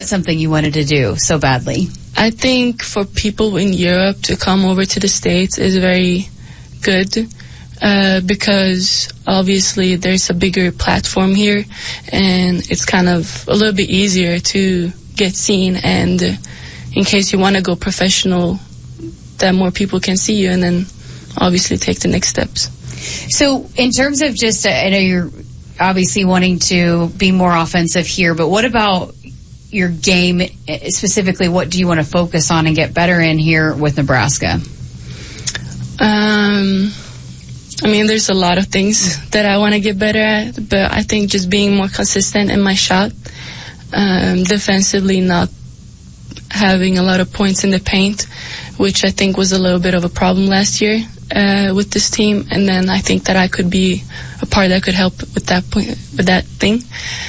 something you wanted to do so badly? I think for people in Europe to come over to the States is very good because obviously there's a bigger platform here and it's kind of a little bit easier to get seen, and in case you want to go professional, that more people can see you and then obviously take the next steps. So in terms of just, I know you're obviously wanting to be more offensive here, but what about your game specifically? What do you want to focus on and get better in here with Nebraska? I mean, there's a lot of things that I want to get better at, but I think just being more consistent in my shot, defensively not having a lot of points in the paint, which I think was a little bit of a problem last year with this team, and then I think that I could be a part that could help with that point, with that thing.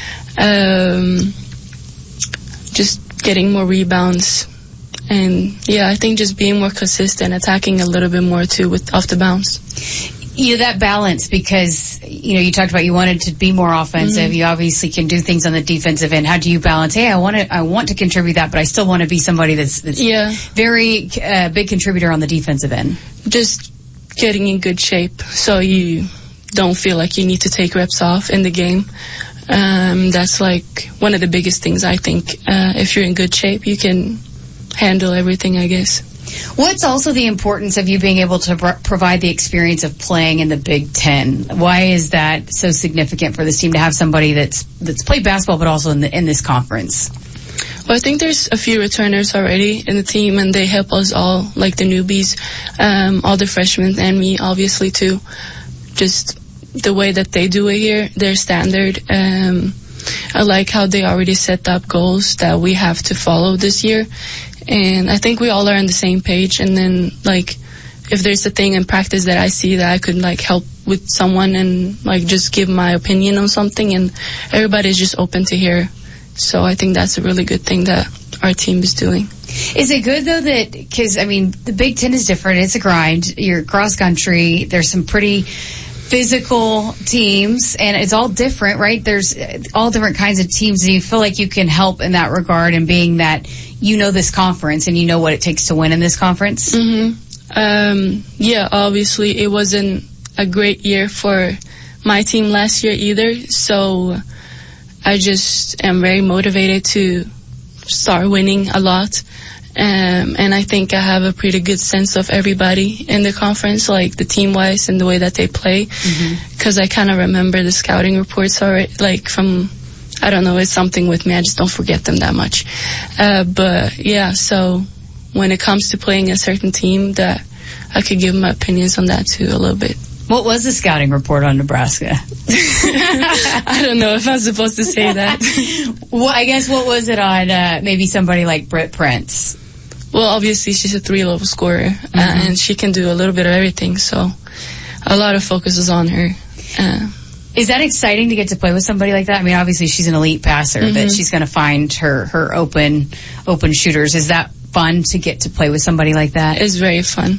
Just getting more rebounds, and yeah, I think just being more consistent, attacking a little bit more too with off the bounce. You know, that balance, because you talked about you wanted to be more offensive. Mm-hmm. You obviously can do things on the defensive end. How do you balance? Hey, I want to contribute that, but I still want to be somebody that's very big contributor on the defensive end. Just getting in good shape so you don't feel like you need to take reps off in the game. That's like one of the biggest things, I think. If you're in good shape, you can handle everything, I guess. What's also the importance of you being able to provide the experience of playing in the Big Ten? Why is that so significant for this team to have somebody that's played basketball but also in this conference? Well, I think there's a few returners already in the team, and they help us all, like the newbies, all the freshmen, and me, obviously, too. Just the way that they do it here, their standard. I like how they already set up goals that we have to follow this year. And I think we all are on the same page. And then, like, if there's a thing in practice that I see that I could, like, help with someone and, like, just give my opinion on something, and everybody's just open to hear. So I think that's a really good thing that our team is doing. Is it good, though, that, because, I mean, the Big Ten is different. It's a grind. You're cross country. There's some pretty physical teams, and it's all different, right? There's all different kinds of teams. Do you feel like you can help in that regard, and being that you know this conference and you know what it takes to win in this conference? Mm-hmm. Yeah, obviously it wasn't a great year for my team last year either, so I just am very motivated to start winning a lot. And I think I have a pretty good sense of everybody in the conference, like the team-wise and the way that they play, because I kind of remember the scouting reports already, like from, I don't know, it's something with me. I just don't forget them that much. But yeah, so when it comes to playing a certain team, that I could give my opinions on that too a little bit. What was the scouting report on Nebraska? I don't know if I'm supposed to say that. Well, I guess what was it on maybe somebody like Britt Prince? Well, obviously she's a 3-level scorer, and she can do a little bit of everything, so a lot of focus is on her. Is that exciting to get to play with somebody like that? I mean, obviously she's an elite passer, that she's going to find her open shooters. Is that fun to get to play with somebody like that? It's very fun.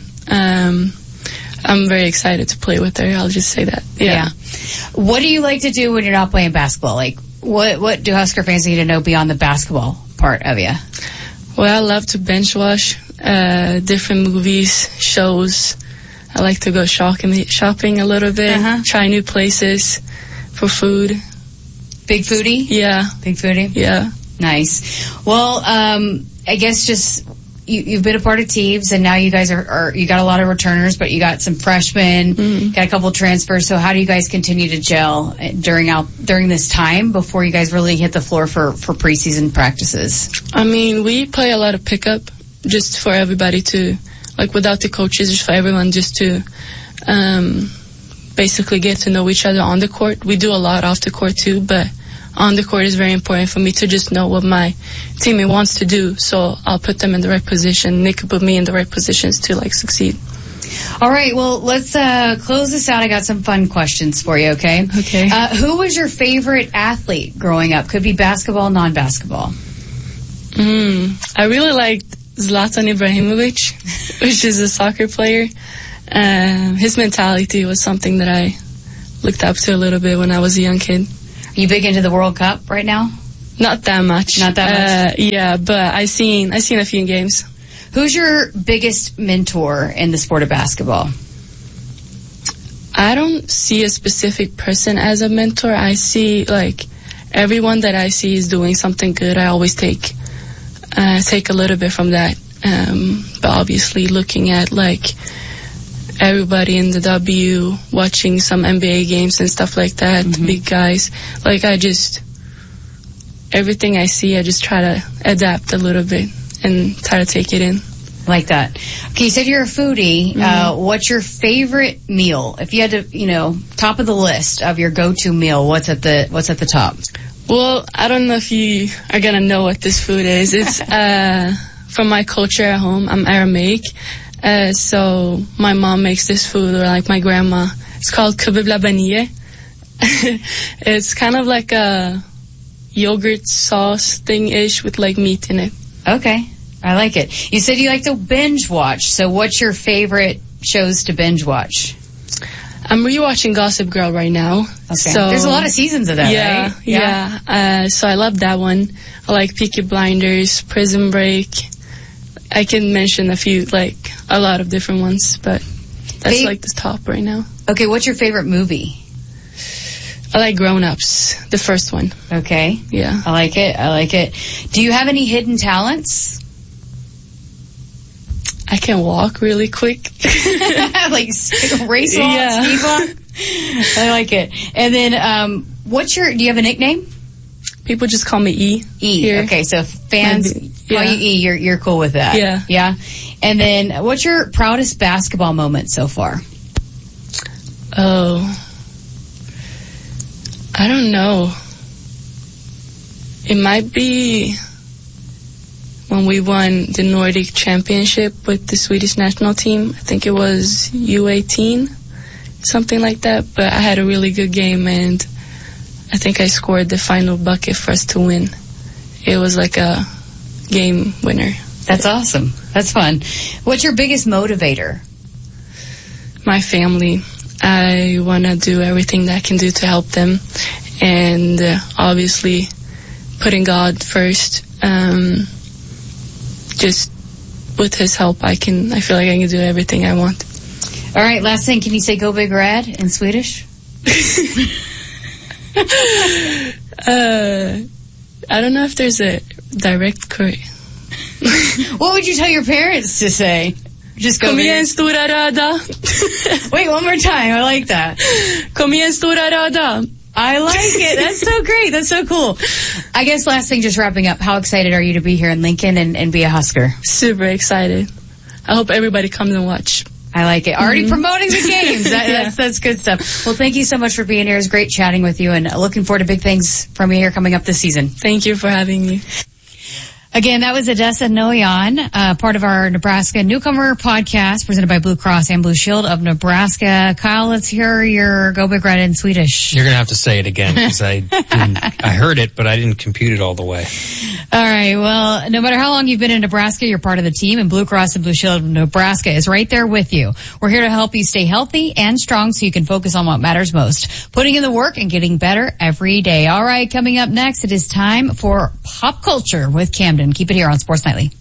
I'm very excited to play with her. I'll just say that. Yeah. What do you like to do when you're not playing basketball? Like, what do Husker fans need to know beyond the basketball part of you? Well, I love to bench watch different movies, shows. I like to go shopping a little bit, try new places for food. Big foodie? Yeah. Big foodie? Yeah. Nice. Well, I guess just you've been a part of teams, and now you guys you got a lot of returners, but you got some freshmen, got a couple of transfers. So how do you guys continue to gel during this time before you guys really hit the floor for preseason practices? I mean, we play a lot of pickup just for everybody to, like, without the coaches, just for everyone just to basically get to know each other on the court. We do a lot off the court too, but on the court is very important for me to just know what my teammate wants to do, so I'll put them in the right position. Nick put me in the right positions to, like, succeed. All right, well, let's close this out. I got some fun questions for you, okay? Okay. Who was your favorite athlete growing up? Could be basketball, non-basketball. I really liked Zlatan Ibrahimovic, which is a soccer player. His mentality was something that I looked up to a little bit when I was a young kid. Are you big into the World Cup right now? Not that much. Not that much? Yeah, but I seen a few games. Who's your biggest mentor in the sport of basketball? I don't see a specific person as a mentor. I see, like, everyone that I see is doing something good. I always take a little bit from that. But obviously looking at, like, everybody in the W, watching some NBA games and stuff like that, the big guys. Like, everything I see, I just try to adapt a little bit and try to take it in. Like that. Okay, you said you're a foodie. What's your favorite meal? If you had to, top of the list of your go-to meal, what's at the top? Well, I don't know if you are gonna know what this food is. It's from my culture at home. I'm Aramaic, so my mom makes this food, or like my grandma. It's called kebab labaniye. It's kind of like a yogurt sauce thing-ish with like meat in it. Okay. I like it. You said you like to binge watch. So what's your favorite shows to binge watch? I'm rewatching Gossip Girl right now. Okay. So there's a lot of seasons of that, right? Yeah. So I love that one. I like Peaky Blinders, Prison Break. I can mention a lot of different ones, but that's like the top right now. Okay, what's your favorite movie? I like Grown Ups, the first one. Okay. Yeah. I like it. Do you have any hidden talents? I can walk really quick. Like race walk, speed walk? I like it. And then, do you have a nickname? People just call me E. E. Here. Okay, so fans call you E. You're cool with that. Yeah. Yeah. And then, what's your proudest basketball moment so far? Oh, I don't know. It might be when we won the Nordic Championship with the Swedish national team. I think it was U18, something like that. But I had a really good game, and I think I scored the final bucket for us to win. It was like a game winner. That's awesome. That's fun. What's your biggest motivator? My family. I want to do everything that I can do to help them. And obviously putting God first. Just with his help, I feel like I can do everything I want. All right, last thing. Can you say "Go Big Red" in Swedish? I don't know if there's a direct correct. What would you tell your parents to say? Just go. Kom igen, stora röda. Wait, one more time. I like that. Kom igen, stora röda. I like it. That's so great. That's so cool. I guess last thing, just wrapping up, how excited are you to be here in Lincoln and be a Husker? Super excited. I hope everybody comes and watch. I like it. Already promoting the games. That's good stuff. Well, thank you so much for being here. It was great chatting with you, and looking forward to big things from you here coming up this season. Thank you for having me. Again, that was Odessa Noyan, part of our Nebraska Newcomer podcast presented by Blue Cross and Blue Shield of Nebraska. Kyle, let's hear your Go Big Red in Swedish. You're going to have to say it again because I heard it, but I didn't compute it all the way. All right. Well, no matter how long you've been in Nebraska, you're part of the team, and Blue Cross and Blue Shield of Nebraska is right there with you. We're here to help you stay healthy and strong so you can focus on what matters most, putting in the work and getting better every day. All right. Coming up next, it is time for Pop Culture with Camden. Keep it here on Sports Nightly.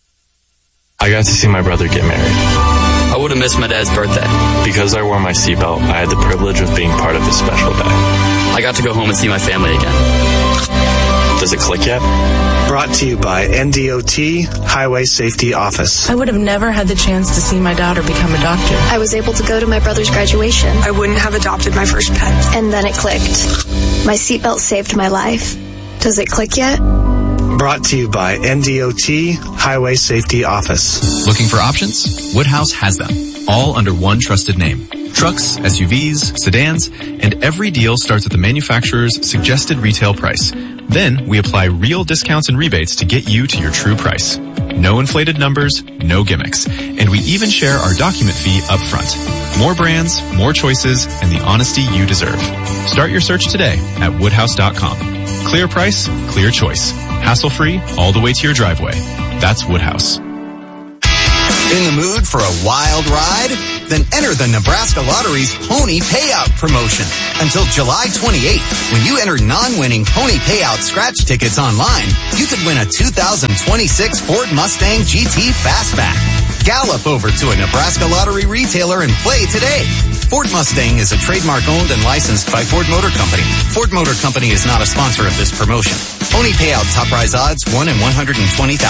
I got to see my brother get married. I would have missed my dad's birthday. Because I wore my seatbelt, I had the privilege of being part of his special day. I got to go home and see my family again. Does it click yet? Brought to you by NDOT Highway Safety Office. I would have never had the chance to see my daughter become a doctor. I was able to go to my brother's graduation. I wouldn't have adopted my first pet. And then it clicked. My seatbelt saved my life. Does it click yet? Brought to you by NDOT Highway Safety Office. Looking for options? Woodhouse has them, all under one trusted name. Trucks, SUVs, sedans, and every deal starts at the manufacturer's suggested retail price. Then we apply real discounts and rebates to get you to your true price. No inflated numbers, no gimmicks, and we even share our document fee up front. More brands, more choices, and the honesty you deserve. Start your search today at woodhouse.com. Clear price, clear choice. Hassle-free all the way to your driveway. That's Woodhouse. In the mood for a wild ride? Then enter the Nebraska Lottery's Pony Payout promotion. Until July 28th, when you enter non-winning Pony Payout scratch tickets online, you could win a 2026 Ford Mustang GT Fastback. Gallop over to a Nebraska Lottery retailer and play today. Ford Mustang is a trademark owned and licensed by Ford Motor Company. Ford Motor Company is not a sponsor of this promotion. Pony Payout top prize odds 1 in 120,000.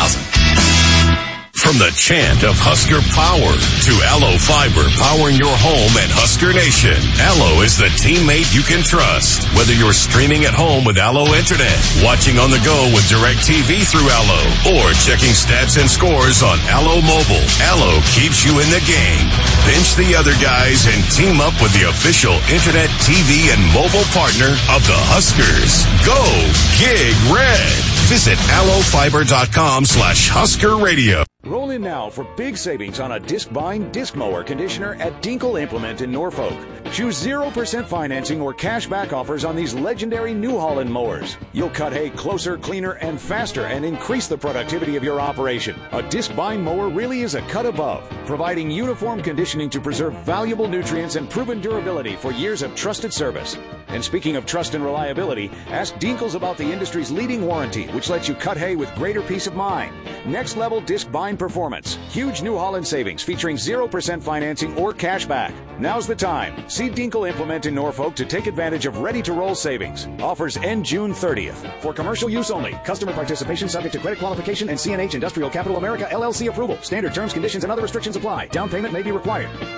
From the chant of Husker power to Allo Fiber powering your home and Husker Nation, Allo is the teammate you can trust. Whether you're streaming at home with Allo Internet, watching on the go with DirecTV through Allo, or checking stats and scores on Allo Mobile, Allo keeps you in the game. Bench the other guys and team up with the official Internet, TV, and mobile partner of the Huskers. Go Gig Red. Visit allofiber.com/Husker Radio. Roll in now for big savings on a disc-bind disc mower conditioner at Dinkle Implement in Norfolk. Choose 0% financing or cash-back offers on these legendary New Holland mowers. You'll cut hay closer, cleaner, and faster and increase the productivity of your operation. A disc-bind mower really is a cut above, providing uniform conditioning to preserve valuable nutrients and proven durability for years of trusted service. And speaking of trust and reliability, ask Dinkles about the industry's leading warranty, which lets you cut hay with greater peace of mind. Next level disc bind performance. Huge New Holland savings featuring 0% financing or cash back. Now's the time. See Dinkle Implement in Norfolk to take advantage of ready-to-roll savings. Offers end June 30th. For commercial use only. Customer participation subject to credit qualification and CNH Industrial Capital America LLC approval. Standard terms, conditions, and other restrictions apply. Down payment may be required.